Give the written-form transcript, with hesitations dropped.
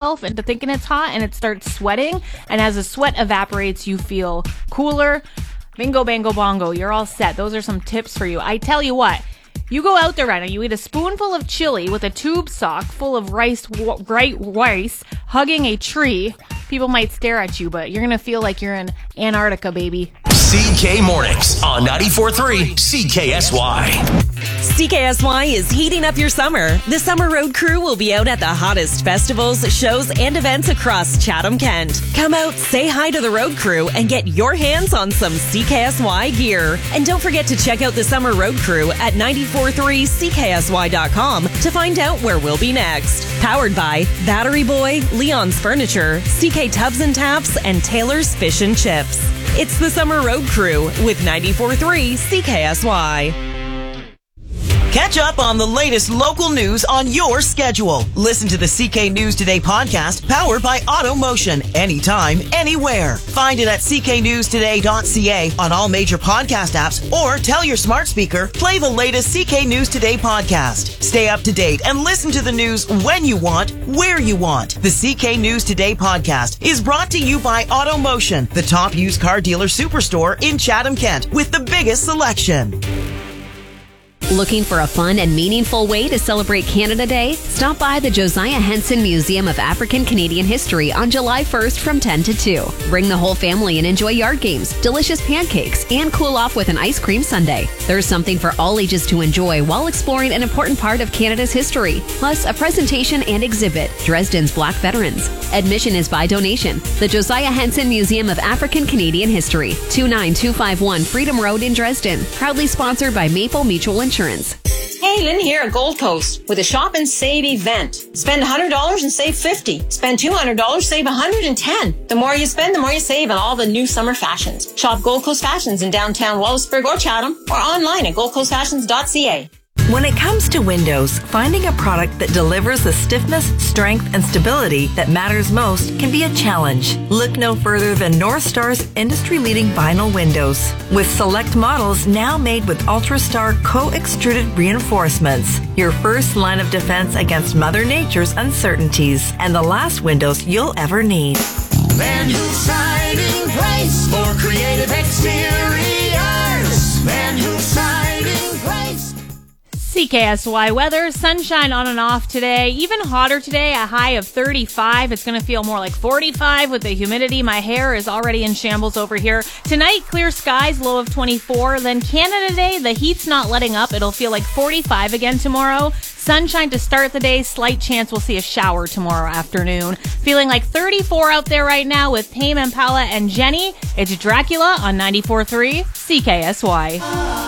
yourself into thinking it's hot and it starts sweating. And as the sweat evaporates, you feel cooler. Bingo, bango, bongo. You're all set. Those are some tips for you. I tell you what. You go out there right now, you eat a spoonful of chili with a tube sock full of bright rice, hugging a tree. People might stare at you, but you're going to feel like you're in Antarctica, baby. CK Mornings on 94.3 CKSY. CKSY is heating up your summer. The Summer Road Crew will be out at the hottest festivals, shows, and events across Chatham-Kent. Come out, say hi to the Road Crew, and get your hands on some CKSY gear. And don't forget to check out the Summer Road Crew at 943CKSY.com to find out where we'll be next. Powered by Battery Boy, Leon's Furniture, CK Tubs and Taps, and Taylor's Fish and Chips. It's the Summer Road Crew with 94.3 CKSY. Catch up on the latest local news on your schedule. Listen to the CK News Today podcast powered by AutoMotion. Anytime, anywhere. Find it at cknewstoday.ca on all major podcast apps or tell your smart speaker, play the latest CK News Today podcast. Stay up to date and listen to the news when you want, where you want. The CK News Today podcast is brought to you by AutoMotion, the top used car dealer superstore in Chatham-Kent with the biggest selection. Looking for a fun and meaningful way to celebrate Canada Day? Stop by the Josiah Henson Museum of African Canadian History on July 1st from 10 to 2. Bring the whole family and enjoy yard games, delicious pancakes, and cool off with an ice cream sundae. There's something for all ages to enjoy while exploring an important part of Canada's history, plus a presentation and exhibit, Dresden's Black Veterans. Admission is by donation. The Josiah Henson Museum of African Canadian History, 29251 Freedom Road in Dresden. Proudly sponsored by Maple Mutual Insurance. Hey, Lynn here at Gold Coast with a shop and save event. Spend $100 and save $50. Spend $200, save $110. The more you spend, the more you save on all the new summer fashions. Shop Gold Coast Fashions in downtown Wallaceburg or Chatham or online at goldcoastfashions.ca. When it comes to windows, finding a product that delivers the stiffness, strength, and stability that matters most can be a challenge. Look no further than North Star's industry-leading vinyl windows. With select models now made with UltraStar co-extruded reinforcements, your first line of defense against Mother Nature's uncertainties, and the last windows you'll ever need. Van Hoof's Siding Place for creative exteriors. Van Hoof's Siding Place. CKSY weather, sunshine on and off today, even hotter today, a high of 35. It's going to feel more like 45 with the humidity. My hair is already in shambles over here. Tonight, clear skies, low of 24. Then Canada Day, the heat's not letting up. It'll feel like 45 again tomorrow. Sunshine to start the day, slight chance we'll see a shower tomorrow afternoon. Feeling like 34 out there right now with Tame Impala and Jenny. It's Dracula on 94.3 CKSY.